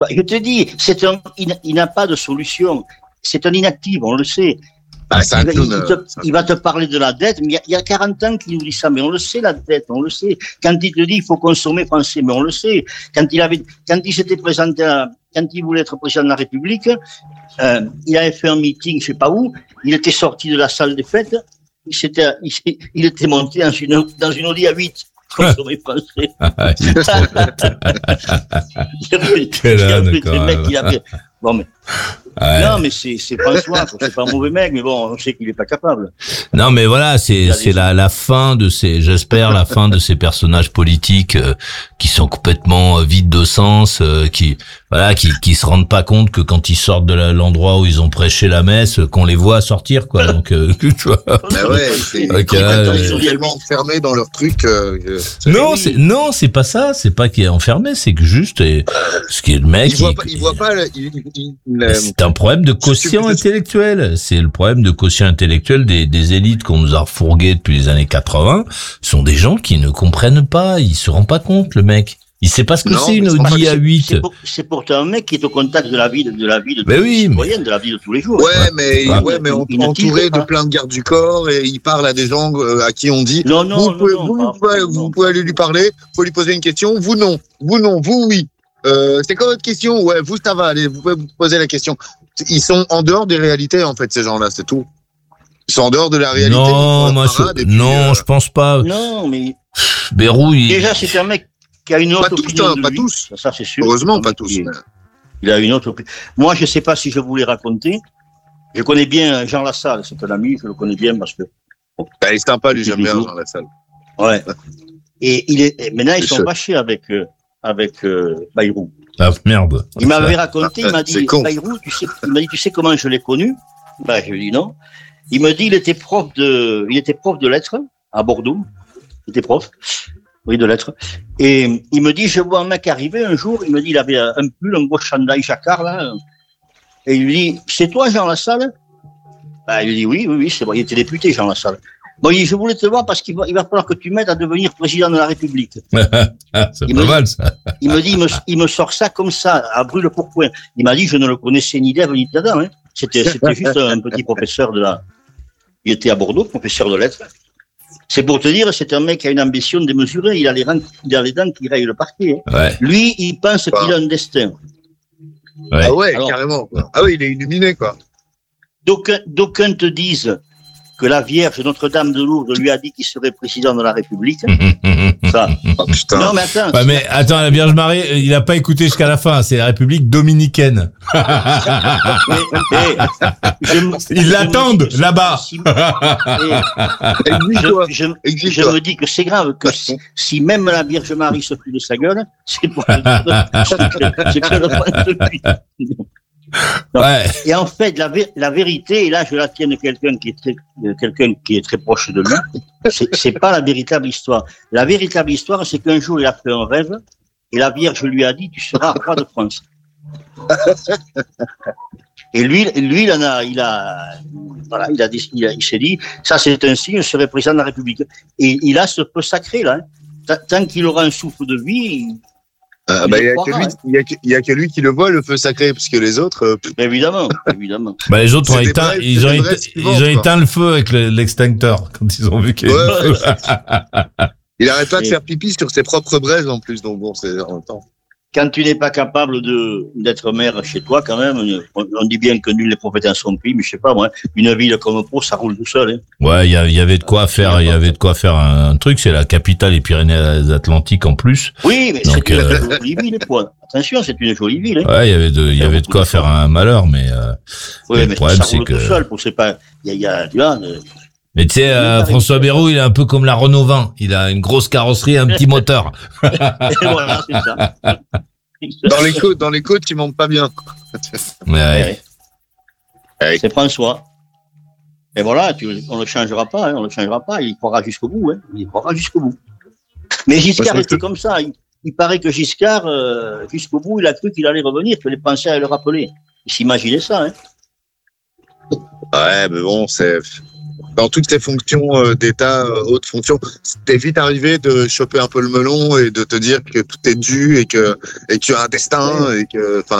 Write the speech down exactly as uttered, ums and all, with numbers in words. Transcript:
Je te dis, c'est un, il, il n'a pas de solution. C'est un inactif, on le sait. Bah, ça il, va, il, tourne, te, il va te parler de la dette, mais il y, a, il y a quarante ans qu'il nous dit ça, mais on le sait, la dette, on le sait. Quand il te dit il faut consommer français, mais on le sait. Quand il avait, quand il s'était présenté, à, quand il voulait être président de la République, euh, il avait fait un meeting, je sais pas où, il était sorti de la salle des fêtes, il s'était, il, il était monté dans une, dans une Audi A huit. Consommer français. Quel âne, quand même. Bon, mais. Ouais. Non, mais c'est, c'est François, c'est pas un mauvais mec, mais bon, on sait qu'il est pas capable. Non, mais voilà, c'est, c'est la, la fin de ces, j'espère, la fin de ces personnages politiques, euh, qui sont complètement euh, vides de sens, euh, qui, voilà, qui, qui se rendent pas compte que quand ils sortent de la, l'endroit où ils ont prêché la messe, qu'on les voit sortir, quoi. Donc, euh, tu vois. Bah ouais, c'est, okay, euh, ils sont tellement enfermés dans leur truc, euh, c'est non, c'est, non, c'est pas ça, c'est pas qu'il est enfermé, c'est que juste, et, ce qui est le mec, il voit pas, il, il voit pas, il, il, il, il c'est un problème de quotient intellectuel. C'est le problème de quotient intellectuel des, des élites qu'on nous a refourguées depuis les années quatre-vingts. Ce sont des gens qui ne comprennent pas. Il se rend pas compte, le mec. Il sait pas ce que non, c'est une Audi A huit. C'est, pour, c'est pourtant un mec qui est au contact de la vie, de la vie de tous mais les oui, citoyens, mais... de la vie de tous les jours. Ouais, mais, ah, ouais, mais on, entouré de plein de gardes du corps et il parle à des gens à qui on dit, non, non, vous, non, pouvez, non, vous, pas, vous, pouvez, non. vous pouvez aller lui parler, faut lui poser une question, vous non, vous non, vous oui. Euh, c'est quoi votre question? Ouais, vous ça va, allez, vous pouvez vous poser la question. Ils sont en dehors des réalités, en fait, ces gens-là, c'est tout. Ils sont en dehors de la réalité. Non, moi, je, puis, non, euh... je pense pas. Non, mais. Bérou, il... Déjà, c'est un mec qui a une autre pas opinion. Tous, hein, de pas lui. tous. Ça, c'est sûr. Heureusement, pas tous. Il, il a une autre opinion. Moi, je sais pas si je vous l'ai raconté. Je connais bien Jean Lassalle, c'est un ami, je le connais bien parce que. Bon, bah, il est sympa, lui, j'aime bien Jean Lassalle. Ouais. Et il est, et maintenant, ils sont fâchés avec, euh, avec, euh, Bayrou. Ah, merde. Il m'avait raconté, il m'a dit, Bayrou, tu sais, il m'a dit, tu sais comment je l'ai connu? Ben, je lui ai dit non. Il me dit, il était prof de, il était prof de lettres à Bordeaux. Il était prof. Oui, de lettres. Et il me dit, je vois un mec arriver un jour, il me dit, il avait un pull, un gros chandail jacquard, là. Et il lui dit, c'est toi, Jean Lassalle? Ben, il lui dit, oui, oui, oui, c'est bon, il était député, Jean Lassalle. Bon, il dit, je voulais te voir parce qu'il va, il va falloir que tu m'aides à devenir président de la République. C'est il pas mal, dit, ça. Il me dit, il me, il me sort ça comme ça, à brûle-pourpoint. Il m'a dit, je ne le connaissais ni d'Ève ni d'Adam, hein. C'était, c'était juste un petit professeur de la, il était à Bordeaux, professeur de lettres. C'est pour te dire, c'est un mec qui a une ambition démesurée. Il a les, rangs, il a les dents qui rayent le parquet. Hein. Ouais. Lui, il pense ouais. qu'il a un destin. Ouais. Ah ouais, alors, carrément. Quoi. Ah oui, il est illuminé, quoi. D'aucuns, d'aucuns te disent que la Vierge Notre-Dame de Lourdes lui a dit qu'il serait président de la République. Ça. Oh, putain. Non, mais attends. Ouais, mais attends, la Vierge Marie, il n'a pas écouté jusqu'à la fin. C'est la République dominicaine. mais, mais, je, Ils l'attendent je, là-bas. Si, je, je, je, je me dis que c'est grave que si, si même la Vierge Marie se fout de sa gueule, c'est pour c'est que le point de vue. Ouais. Et en fait, la, vé- la vérité, et là je la tiens de quelqu'un qui est très, de quelqu'un qui est très proche de lui, c'est, c'est pas la véritable histoire. La véritable histoire, c'est qu'un jour il a fait un rêve et la Vierge lui a dit, tu seras roi de France. Et lui, lui, il en a, il a, voilà, il a, il, a, il s'est dit, ça c'est un signe, je serai président de la République. Et il a ce peu sacré là. Hein. Tant qu'il aura un souffle de vie. Ah, bah, il n'y a, a, a que lui qui le voit, le feu sacré, parce que les autres. Euh... Évidemment, évidemment. Bah, les autres ont éteint, brefs, ils ont, éteint, ils ont éteint le feu avec le, l'extincteur, quand ils ont vu qu'il y avait ouais, ouais. Il arrête pas de faire pipi sur ses propres braises, en plus, donc bon, c'est en même temps. Quand tu n'es pas capable de, d'être maire chez toi, quand même, on, on dit bien que nul n'est prophète en son pays, mais je sais pas, moi, une ville comme Pau, ça roule tout seul, hein. Ouais, il y, y avait de quoi faire, il y avait de quoi faire un, un truc, c'est la capitale des Pyrénées-Atlantiques en plus. Oui, mais donc, c'est euh... une jolie ville, quoi. Attention, c'est une jolie ville, hein. Ouais, il y avait de, il y avait de quoi faire un malheur, mais, euh, oui, mais mais le problème, ça c'est roule que. tout seul, pour c'est pas, il y a, il y a, tu vois, de... Mais tu sais, euh, François Bayrou, il est un peu comme la Renault vingt. Il a une grosse carrosserie et un petit moteur. Et voilà, c'est ça. Dans les côtes, dans les côtes, ils montent pas bien. Ouais, ouais. Ouais. C'est François. Et voilà, tu, on le changera pas, hein, on le changera pas. Il croira jusqu'au bout, hein. Il croira jusqu'au bout. Mais Giscard était comme ça. Il, il paraît que Giscard, euh, jusqu'au bout, il a cru qu'il allait revenir, que les Français allaient le rappeler. Il s'imaginait ça, hein. Ouais, mais bon, c'est. dans toutes tes fonctions euh, d'État, euh, hautes fonctions, t'es vite arrivé de choper un peu le melon et de te dire que tout est dû et que et que tu as un destin et que, enfin,